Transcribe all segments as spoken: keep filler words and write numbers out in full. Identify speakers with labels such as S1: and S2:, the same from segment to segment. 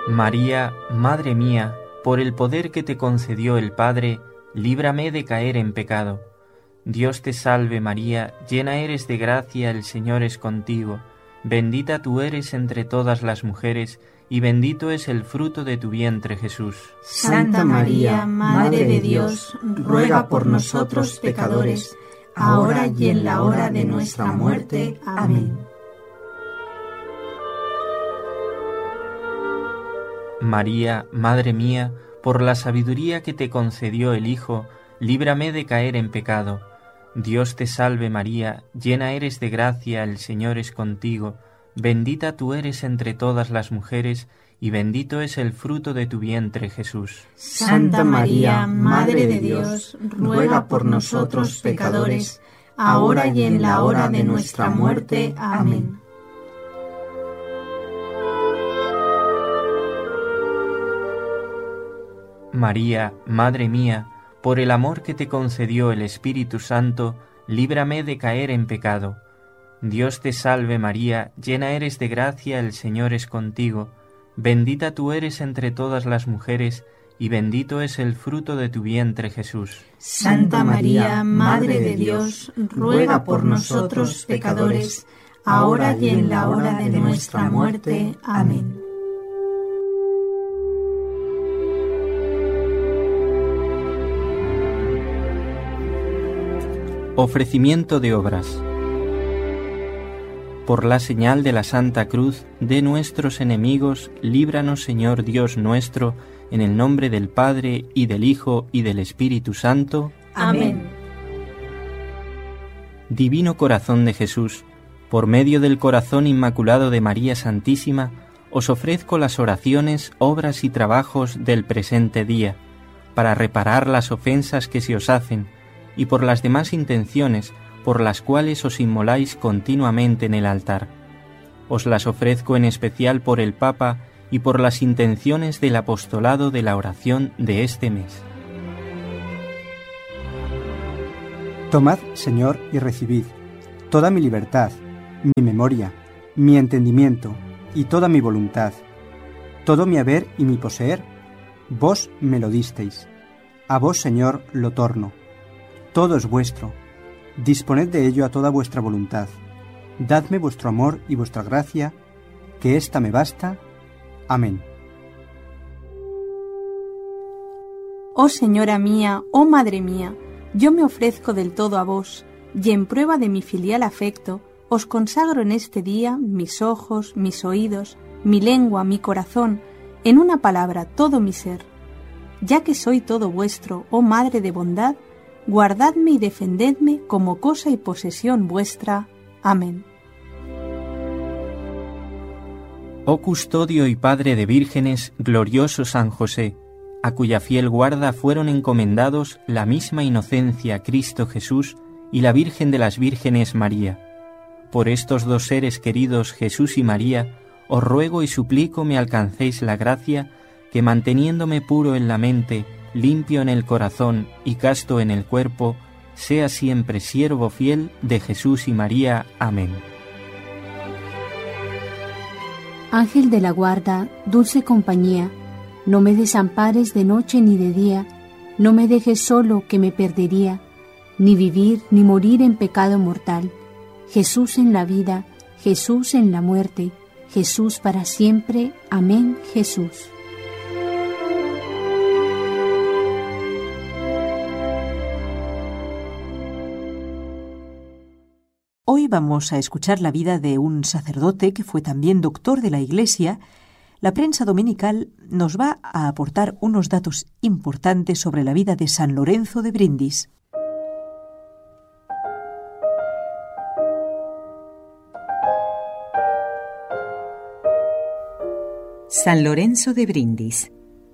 S1: María, Madre mía, por el poder que te concedió el Padre, líbrame de caer en pecado. Dios te salve María, llena eres de gracia, el Señor es contigo. Bendita tú eres entre todas las mujeres, y bendito es el fruto de tu vientre, Jesús.
S2: Santa María, Madre de Dios, ruega por nosotros pecadores, ahora y en la hora de nuestra muerte. Amén.
S1: María, Madre mía, por la sabiduría que te concedió el Hijo, líbrame de caer en pecado. Dios te salve María, llena eres de gracia, el Señor es contigo. Bendita tú eres entre todas las mujeres, y bendito es el fruto de tu vientre, Jesús.
S2: Santa María, Madre de Dios, ruega por nosotros pecadores, ahora y en la hora de nuestra muerte. Amén.
S1: María, Madre mía, por el amor que te concedió el Espíritu Santo, líbrame de caer en pecado. Dios te salve María, llena eres de gracia, el Señor es contigo. Bendita tú eres entre todas las mujeres, y bendito es el fruto de tu vientre, Jesús.
S2: Santa María, Madre de Dios, ruega por nosotros pecadores, ahora y en la hora de nuestra muerte. Amén.
S1: Ofrecimiento de obras. Por la señal de la Santa Cruz de nuestros enemigos, líbranos, Señor Dios nuestro, en el nombre del Padre, y del Hijo, y del Espíritu Santo.
S2: Amén.
S1: Divino Corazón de Jesús, por medio del corazón inmaculado de María Santísima, os ofrezco las oraciones, obras y trabajos del presente día, para reparar las ofensas que se os hacen, y por las demás intenciones por las cuales os inmoláis continuamente en el altar. Os las ofrezco en especial por el Papa y por las intenciones del apostolado de la oración de este mes.
S3: Tomad, Señor, y recibid toda mi libertad, mi memoria, mi entendimiento y toda mi voluntad, todo mi haber y mi poseer, vos me lo disteis. A vos, Señor, lo torno. Todo es vuestro. Disponed de ello a toda vuestra voluntad. Dadme vuestro amor y vuestra gracia, que ésta me basta. Amén.
S4: Oh Señora mía, oh Madre mía, yo me ofrezco del todo a vos, y en prueba de mi filial afecto, os consagro en este día mis ojos, mis oídos, mi lengua, mi corazón, en una palabra todo mi ser. Ya que soy todo vuestro, oh Madre de bondad, guardadme y defendedme como cosa y posesión vuestra. Amén.
S1: Oh custodio y padre de vírgenes, glorioso San José, a cuya fiel guarda fueron encomendados la misma inocencia Cristo Jesús y la Virgen de las Vírgenes María. Por estos dos seres queridos, Jesús y María, os ruego y suplico me alcancéis la gracia que, manteniéndome puro en la mente, limpio en el corazón y casto en el cuerpo, sea siempre siervo fiel de Jesús y María. Amén.
S5: Ángel de la guarda, dulce compañía, no me desampares de noche ni de día, no me dejes solo que me perdería, ni vivir ni morir en pecado mortal. Jesús en la vida, Jesús en la muerte, Jesús para siempre. Amén, Jesús.
S6: Hoy vamos a escuchar la vida de un sacerdote que fue también doctor de la Iglesia. La prensa dominical nos va a aportar unos datos importantes sobre la vida de San Lorenzo de Brindis.
S7: San Lorenzo de Brindis.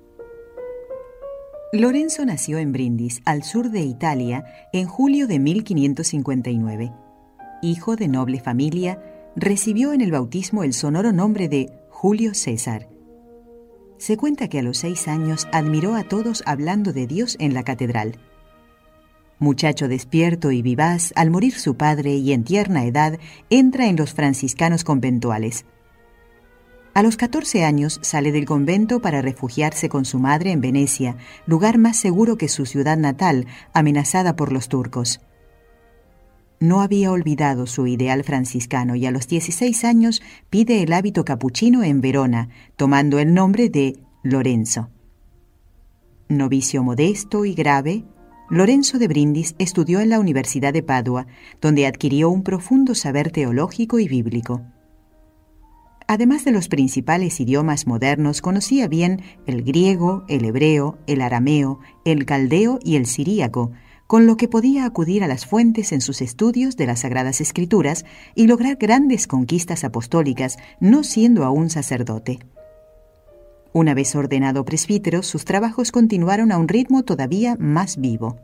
S7: Lorenzo nació en Brindis, al sur de Italia, en julio de mil quinientos cincuenta y nueve. Hijo de noble familia, recibió en el bautismo el sonoro nombre de Julio César. Se cuenta que a los seis años admiró a todos hablando de Dios en la catedral. Muchacho despierto y vivaz, al morir su padre y en tierna edad, entra en los franciscanos conventuales. A los catorce años sale del convento para refugiarse con su madre en Venecia, lugar más seguro que su ciudad natal, amenazada por los turcos. No había olvidado su ideal franciscano y a los dieciséis años pide el hábito capuchino en Verona, tomando el nombre de Lorenzo. Novicio modesto y grave, Lorenzo de Brindis estudió en la Universidad de Padua, donde adquirió un profundo saber teológico y bíblico. Además de los principales idiomas modernos, conocía bien el griego, el hebreo, el arameo, el caldeo y el siríaco, con lo que podía acudir a las fuentes en sus estudios de las Sagradas Escrituras y lograr grandes conquistas apostólicas, no siendo aún sacerdote. Una vez ordenado presbítero, sus trabajos continuaron a un ritmo todavía más vivo.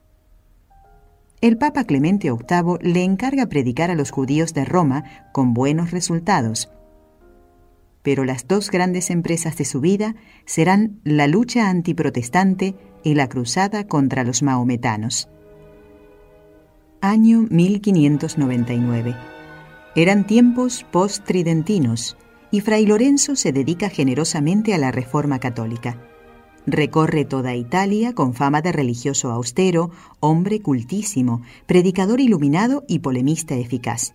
S7: El Papa Clemente octavo le encarga predicar a los judíos de Roma con buenos resultados. Pero las dos grandes empresas de su vida serán la lucha antiprotestante y la cruzada contra los maometanos. Año mil quinientos noventa y nueve. Eran tiempos post-tridentinos y Fray Lorenzo se dedica generosamente a la reforma católica. Recorre toda Italia con fama de religioso austero, hombre cultísimo, predicador iluminado y polemista eficaz.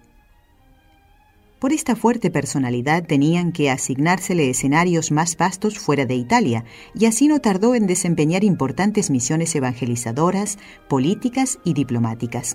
S7: Por esta fuerte personalidad tenían que asignársele escenarios más vastos fuera de Italia, y así no tardó en desempeñar importantes misiones evangelizadoras, políticas y diplomáticas.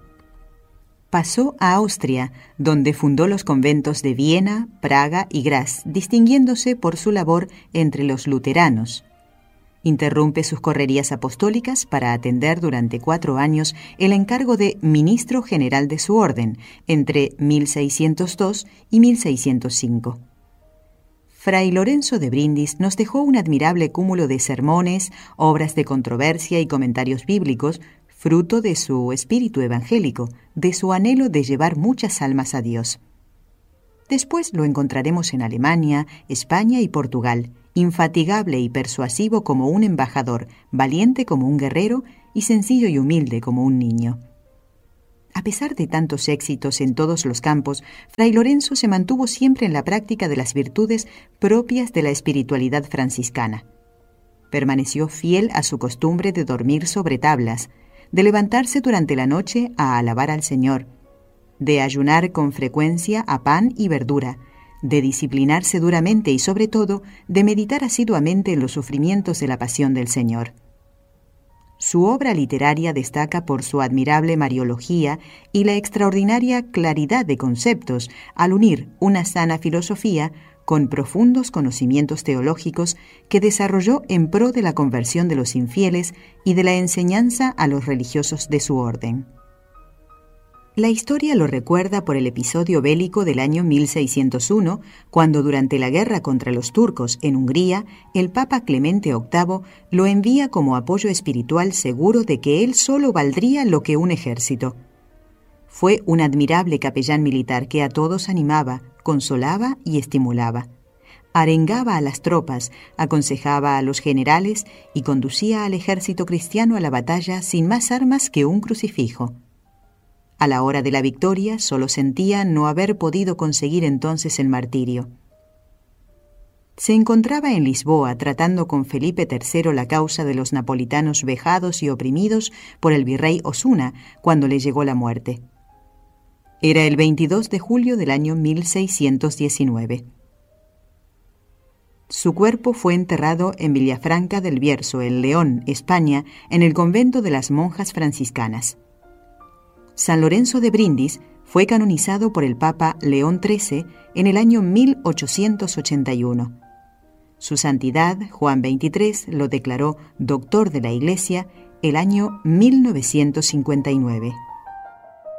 S7: Pasó a Austria, donde fundó los conventos de Viena, Praga y Graz, distinguiéndose por su labor entre los luteranos. Interrumpe sus correrías apostólicas para atender durante cuatro años el encargo de ministro general de su orden, entre mil seiscientos dos y mil seiscientos cinco. Fray Lorenzo de Brindis nos dejó un admirable cúmulo de sermones, obras de controversia y comentarios bíblicos, fruto de su espíritu evangélico, de su anhelo de llevar muchas almas a Dios. Después lo encontraremos en Alemania, España y Portugal, infatigable y persuasivo como un embajador, valiente como un guerrero y sencillo y humilde como un niño. A pesar de tantos éxitos en todos los campos, Fray Lorenzo se mantuvo siempre en la práctica de las virtudes propias de la espiritualidad franciscana. Permaneció fiel a su costumbre de dormir sobre tablas, de levantarse durante la noche a alabar al Señor, de ayunar con frecuencia a pan y verdura, de disciplinarse duramente y, sobre todo, de meditar asiduamente en los sufrimientos de la pasión del Señor. Su obra literaria destaca por su admirable mariología y la extraordinaria claridad de conceptos al unir una sana filosofía con profundos conocimientos teológicos que desarrolló en pro de la conversión de los infieles y de la enseñanza a los religiosos de su orden. La historia lo recuerda por el episodio bélico del año mil seiscientos uno, cuando durante la guerra contra los turcos en Hungría, el Papa Clemente octavo lo envía como apoyo espiritual seguro de que él solo valdría lo que un ejército. Fue un admirable capellán militar que a todos animaba, consolaba y estimulaba. Arengaba a las tropas, aconsejaba a los generales y conducía al ejército cristiano a la batalla sin más armas que un crucifijo. A la hora de la victoria solo sentía no haber podido conseguir entonces el martirio. Se encontraba en Lisboa tratando con Felipe tercero la causa de los napolitanos vejados y oprimidos por el virrey Osuna cuando le llegó la muerte. Era el veintidós de julio del año mil seiscientos diecinueve. Su cuerpo fue enterrado en Villafranca del Bierzo, en León, España, en el convento de las monjas franciscanas. San Lorenzo de Brindis fue canonizado por el Papa León trece en el año mil ochocientos ochenta y uno. Su Santidad, Juan veintitrés, lo declaró doctor de la Iglesia el año mil novecientos cincuenta y nueve.